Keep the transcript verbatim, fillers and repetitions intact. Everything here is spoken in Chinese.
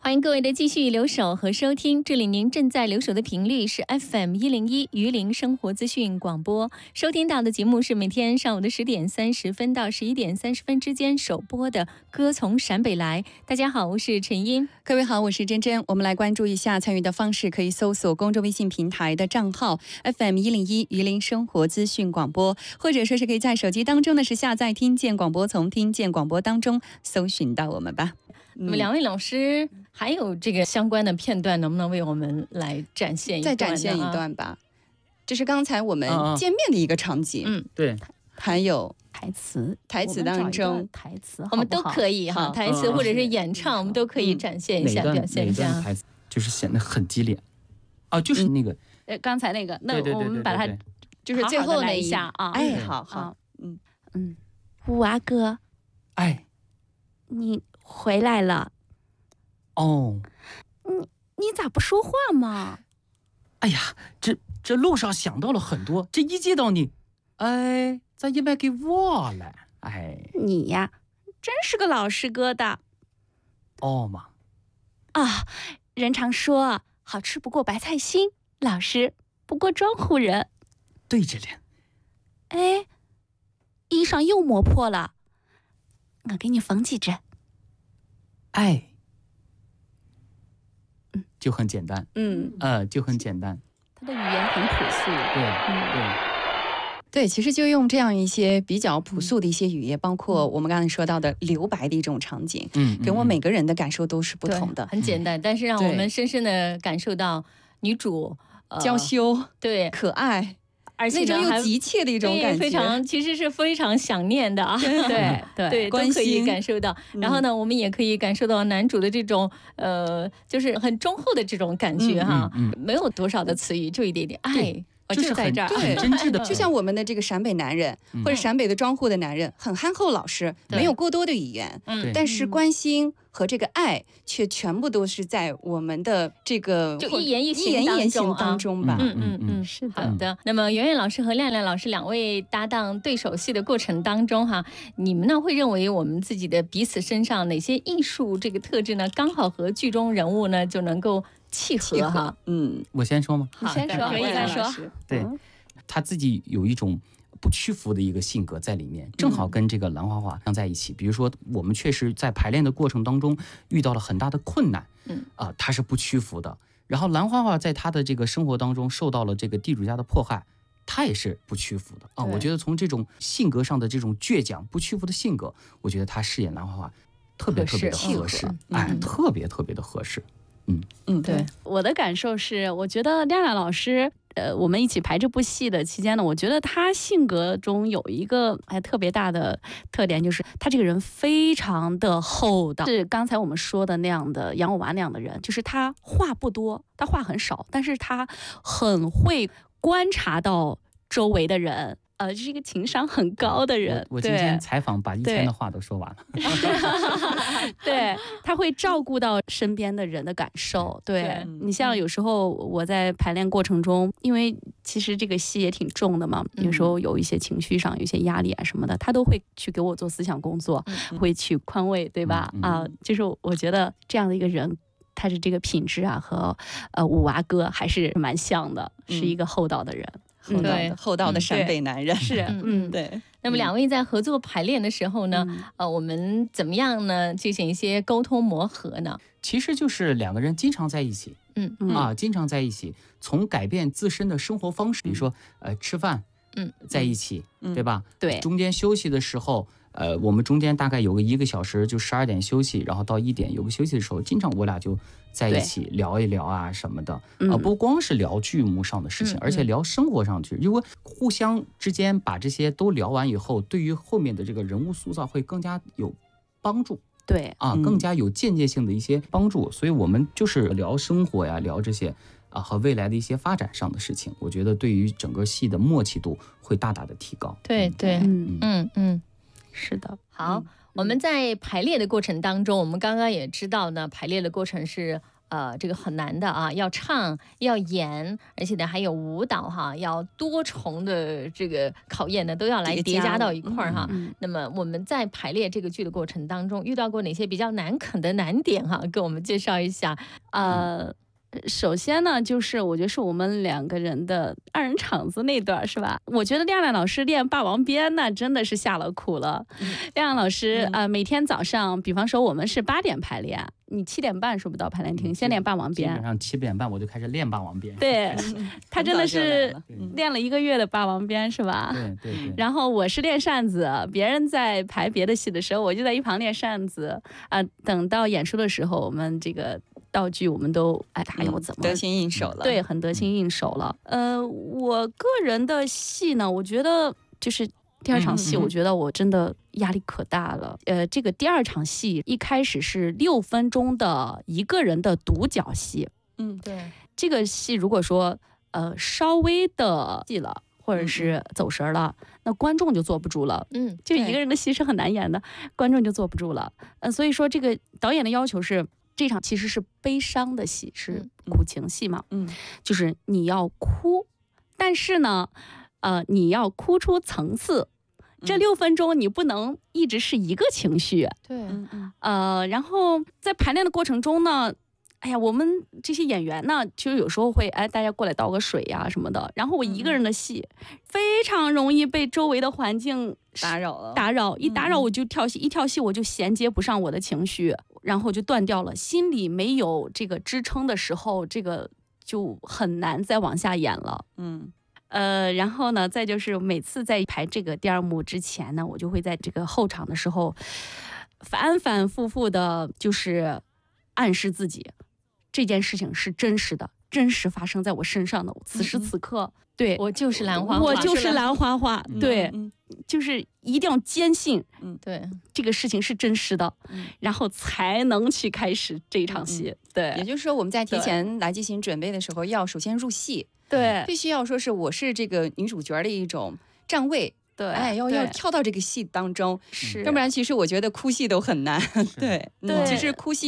欢迎各位的继续留守和收听，这里您正在留守的频率是 F M 一零一榆林生活资讯广播，收听到的节目是每天上午的十点三十分到十一点三十分之间首播的《歌从陕北来》。大家好，我是陈英。 各位好，我是珍珍。我们来关注一下参与的方式，可以搜索公众微信平台的账号 F M 一零一榆林生活资讯广播，或者说是可以在手机当中呢是下载听见广播，从听见广播当中搜寻到我们吧。 那么两位老师还有这个相关的片段，能不能为我们来展现一段？ 再展现一段吧。这是刚才我们见面的一个场景。 嗯， 对。 还有台词， 台词当中， 台词我们都可以哈，台词或者是演唱，我们都可以展现一下，表现一下。 台词就是显得很激烈啊，就是那个， 呃，刚才那个，那我们把它就是最后那一下啊， 哎，好好， 嗯嗯，五娃哥， 哎， 你回来了。 哦， 你你咋不说话嘛？ 哎呀，这这路上想到了很多，这一见到你，哎，咋一般给忘了？哎， 你呀，真是个老实疙瘩。 哦嘛， 啊，人常说好吃不过白菜心，老实不过庄户人。 对着脸。 哎，衣裳又磨破了，我给你缝几针。 哎。就很简单， 嗯呃，就很简单。 他的语言很朴素， 对， 嗯、 对， 对，其实就用这样一些比较朴素的一些语言，包括我们刚才说到的留白的一种场景， 嗯， 给我每个人的感受都是不同的， 很简单，但是让我们深深的感受到女主、 呃、娇羞， 对， 可爱。 而且那种又急切的一种感觉， 非常其实是非常想念的啊， 对对对，都可以感受到。然后呢，嗯、我们也可以感受到男主的这种呃，就是很忠厚的这种感觉哈， 嗯嗯嗯、 没有多少的词语，就一点点爱。 就是在这儿， 很真挚的， 就像我们的这个陕北男人，或者陕北的庄户的男人，很憨厚老实，没有过多的语言， 嗯， 但是关心和这个爱却全部都是在我们的这个就一言一一言一行当中吧。 嗯嗯嗯，是的。好的。那么圆圆老师和亮亮老师两位搭档对手戏的过程当中哈，你们呢会认为我们自己的彼此身上哪些艺术这个特质呢，刚好和剧中人物呢就能够契合哈？ 嗯， 我先说吗？ 你先说，可以再说。 对，他自己有一种不屈服的一个性格在里面，正好跟这个兰花花在一起。比如说，我们确实在排练的过程当中遇到了很大的困难， 嗯啊、呃，他是不屈服的。然后兰花花在他的这个生活当中受到了这个地主家的迫害，他也是不屈服的啊。我觉得从这种性格上的这种倔强、不屈服的性格，我觉得他饰演兰花花特别特别的合适，哎，嗯、特别特别的合适。嗯嗯， 对，我的感受是，我觉得亮亮老师，呃，我们一起排这部戏的期间呢，我觉得他性格中有一个还特别大的特点，就是他这个人非常的厚道，是刚才我们说的那样的杨我娃那样的人，就是他话不多，他话很少，但是他很会观察到周围的人。呃，是一个情商很高的人。 我, 我今天采访把以前的话都说完了。 对，他会照顾到身边的人的感受。对, 对你像有时候我在排练过程中，因为其实这个戏也挺重的嘛，有时候有一些情绪上有一些压力啊什么的，他都会去给我做思想工作，嗯、会去宽慰，对吧？嗯、啊，就是我觉得这样的一个人。他的这个品质啊，和呃五娃哥还是蛮像的，嗯、是一个厚道的人， 厚道的厚道的陕北男人是，嗯，对。 那么两位在合作排练的时候呢，嗯、呃，我们怎么样呢进行一些沟通磨合呢？ 其实就是两个人经常在一起， 嗯啊，经常在一起，从改变自身的生活方式，比如说呃吃饭， 嗯， 在一起， 嗯、 对吧？ 对， 中间休息的时候。呃，我们中间大概有个一个小时，就十二点休息，然后到一点有个休息的时候，经常我俩就在一起聊一聊啊什么的，啊、呃，不光是聊剧目上的事情，嗯、而且聊生活上去，因为互相之间把这些都聊完以后，对于后面的这个人物塑造会更加有帮助。 对啊，更加有间接性的一些帮助，嗯、所以我们就是聊生活呀，聊这些啊和未来的一些发展上的事情，我觉得对于整个戏的默契度会大大的提高。 对对，嗯嗯嗯。 是的， 好，嗯、我们在排练的过程当中，我们刚刚也知道呢，排练的过程是呃，这个很难的啊，要唱，要演，而且呢还有舞蹈哈，要多重的这个考验呢，都要来叠加到一块儿哈。嗯、那么我们在排练这个剧的过程当中，遇到过哪些比较难啃的难点哈？跟我们介绍一下。 呃，首先呢，就是我觉得是我们两个人的二人场子那段是吧？我觉得亮亮老师练《霸王鞭》那真的是下了苦了。嗯、亮亮老师、嗯、呃，每天早上，比方说我们是八点排练。你七点半是不是到排练厅、嗯、先练霸王鞭？ 基本上七点半我就开始练霸王鞭。 对，他真的是练了一个月的霸王鞭是吧？ 对对对。 然后我是练扇子，别人在排别的戏的时候，我就在一旁练扇子啊、呃。等到演出的时候，我们这个道具我们都哎，他要怎么、 嗯、得心应手了？ 对，很得心应手了。呃，我个人的戏呢，我觉得就是第二场戏，我觉得我真的压力可大了。嗯、呃，这个第二场戏一开始是六分钟的一个人的独角戏。 嗯，对。 这个戏如果说呃稍微的戏了，或者是走神了，嗯、那观众就坐不住了。嗯，就一个人的戏是很难演的，观众就坐不住了。呃，所以说这个导演的要求是，这场其实是悲伤的戏，是苦情戏嘛。嗯，就是你要哭，但是呢，呃，你要哭出层次。这六分钟你不能一直是一个情绪， 对， 呃，然后在排练的过程中呢，哎呀，我们这些演员呢，其实有时候会哎，大家过来倒个水呀、啊、什么的，然后我一个人的戏，嗯、非常容易被周围的环境打扰了， 打扰一打扰我就跳戏，嗯、一跳戏我就衔接不上我的情绪，然后就断掉了，心里没有这个支撑的时候，这个就很难再往下演了，嗯。呃，然后呢，再就是每次在排这个第二幕之前呢，我就会在这个后场的时候，反反复复的，就是暗示自己，这件事情是真实的，真实发生在我身上的。此时此刻，嗯、对我就是兰花花， 我就是兰花花，嗯、对、嗯，就是一定要坚信， 嗯，对， 这个事情是真实的，嗯、然后才能去开始这一场戏。嗯、对， 也就是说，我们在提前来进行准备的时候，要首先入戏。 对， 必须要说是我是这个女主角的一种站位， 对， 哎，要要跳到这个戏当中， 是， 要不然其实我觉得哭戏都很难，对， 对， 其实哭戏。